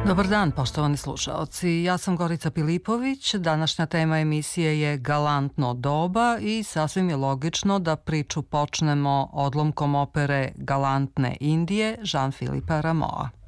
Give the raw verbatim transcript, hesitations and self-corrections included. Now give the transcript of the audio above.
Dobar dan, poštovani slušaoci. Ja sam Gorica Pilipović. Današnja tema emisije je Galantno doba i sasvim je logično da priču počnemo odlomkom opere Galantne Indije Jean-Philippe Rameau.